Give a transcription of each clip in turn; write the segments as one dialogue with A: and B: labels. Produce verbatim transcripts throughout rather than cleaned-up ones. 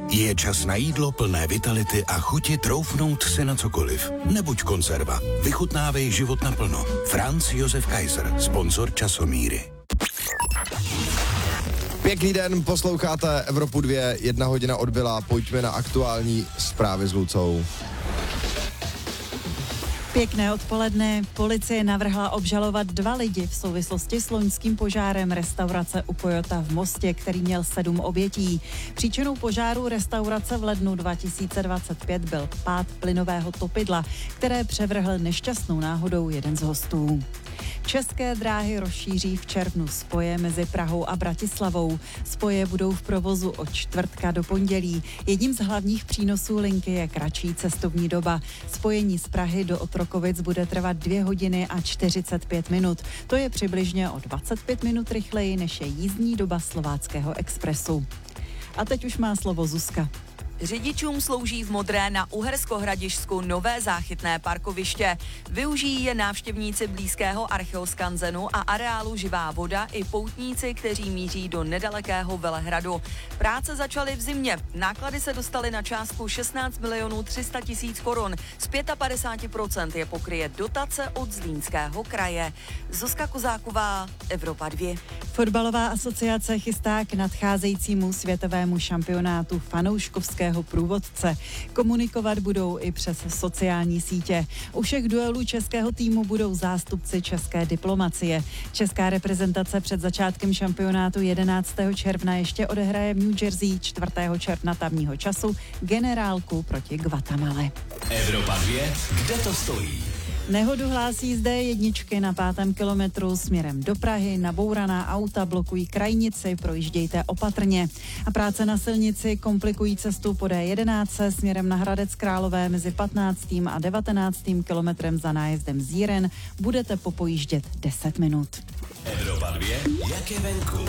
A: Je čas na jídlo plné vitality a chuti troufnout si na cokoliv. Nebuď konzerva. Vychutnávej život naplno. Franz Josef Kaiser, sponzor Časomíry.
B: Pěkný den, posloucháte Evropu dvě, jedna hodina odbyla, pojďme na aktuální zprávy s Lucou.
C: Pěkné odpoledne. Policie navrhla obžalovat dva lidi v souvislosti s loňským požárem restaurace u Kojota v Mostě, který měl sedm obětí. Příčinou požáru restaurace v lednu dva tisíce dvacet pět byl pád plynového topidla, které převrhl nešťastnou náhodou jeden z hostů. České dráhy rozšíří v červnu spoje mezi Prahou a Bratislavou. Spoje budou v provozu od čtvrtka do pondělí. Jedním z hlavních přínosů linky je kratší cestovní doba. Spojení z Prahy do Otrokovic bude trvat dvě hodiny a čtyřicet pět minut. To je přibližně o dvacet pět minut rychleji, než je jízdní doba Slováckého expresu. A teď už má slovo Zuzka.
D: Řidičům slouží v Modré na Uhersko-Hradišsku nové záchytné parkoviště. Využijí je návštěvníci blízkého archeoskanzenu a areálu Živá voda i poutníci, kteří míří do nedalekého Velehradu. Práce začaly v zimě. Náklady se dostaly na částku šestnáct milionů tři sta tisíc korun. Z padesát pět procent je pokryje dotace od Zlínského kraje. Zuzka Kozáková, Evropa dvě.
C: Fotbalová asociace chystá k nadcházejícímu světovému šampionátu fanouškovského průvodce. Komunikovat budou i přes sociální sítě. U všech duelů českého týmu budou zástupci české diplomacie. Česká reprezentace před začátkem šampionátu jedenáctého června ještě odehraje v New Jersey čtvrtého června tamního času generálku proti Guatemale.
E: Evropa dvě, kde to stojí?
C: Nehodu hlásí zde jedničky na pátém kilometru směrem do Prahy. Nabouraná auta blokují krajnici, projíždějte opatrně. A práce na silnici komplikují cestu po D jedenáct směrem na Hradec Králové mezi patnáctým a devatenáctým kilometrem za nájezdem z Jiren. Budete popojíždět deset minut.
E: Evropa dvě, jak je venku?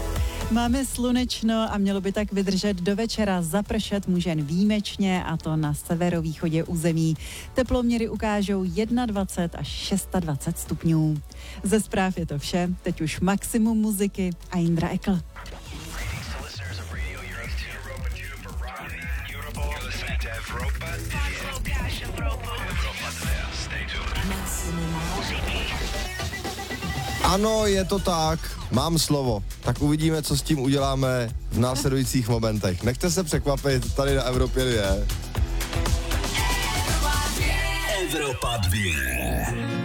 C: Máme slunečno a mělo by tak vydržet do večera. Zapršet může jen výjimečně, a to na severovýchodě území. Teploměry ukážou dvacet jedna až dvacet šest stupňů. Ze zpráv je to vše, teď už maximum muziky a Jindra Ekl.
B: Ano, je to tak, mám slovo. Tak uvidíme, co s tím uděláme v následujících momentech. Nechte se překvapit tady na Evropě dvě.
E: Evropa dvě.